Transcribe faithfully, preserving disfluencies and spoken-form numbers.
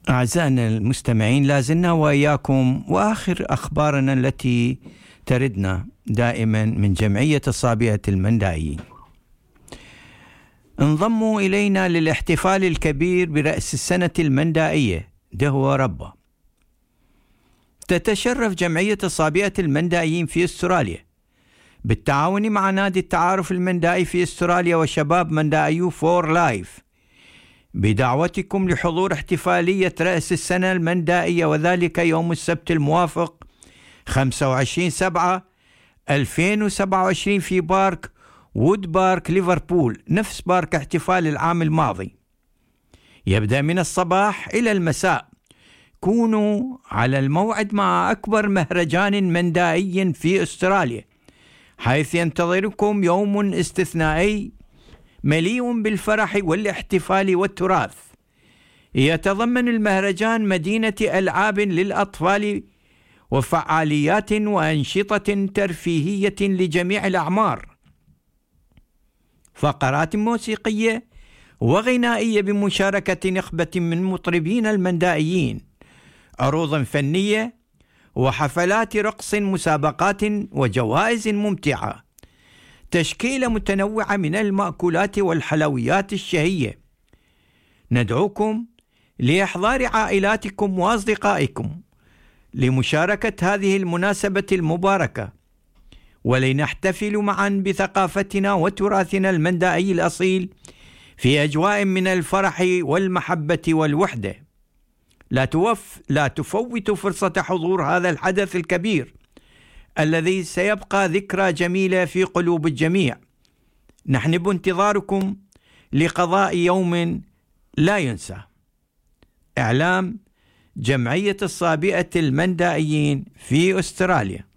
أعزائنا المستمعين، لازلنا وإياكم وآخر أخبارنا التي تردنا دائما من جمعية الصابئة المندائيين. انضموا إلينا للاحتفال الكبير برأس السنة المندائية دهوة ربه. تتشرف جمعية الصابئة المندائيين في أستراليا بالتعاون مع نادي التعارف المندائي في أستراليا وشباب مندائيو فور لايف بدعوتكم لحضور احتفالية رأس السنة المندائية، وذلك يوم السبت الموافق خمسة وعشرين سبعة ألفين وسبعة وعشرين في بارك وود بارك ليفربول، نفس بارك احتفال العام الماضي. يبدأ من الصباح إلى المساء. كونوا على الموعد مع أكبر مهرجان مندائي في أستراليا، حيث ينتظركم يوم استثنائي مليء بالفرح والاحتفال والتراث. يتضمن المهرجان مدينة ألعاب للأطفال وفعاليات وأنشطة ترفيهية لجميع الأعمار، فقرات موسيقية وغنائية بمشاركة نخبة من مطربين المندائيين، عروض فنية وحفلات رقص، مسابقات وجوائز ممتعة، تشكيلة متنوعة من المأكولات والحلويات الشهية. ندعوكم لإحضار عائلاتكم وأصدقائكم لمشاركة هذه المناسبة المباركة، ولنحتفل معا بثقافتنا وتراثنا المندائي الأصيل في أجواء من الفرح والمحبة والوحدة. لا توف لا تفوتوا فرصة حضور هذا الحدث الكبير الذي سيبقى ذكرى جميلة في قلوب الجميع. نحن بانتظاركم لقضاء يوم لا ينسى. إعلام جمعية الصابئة المندائيين في أستراليا.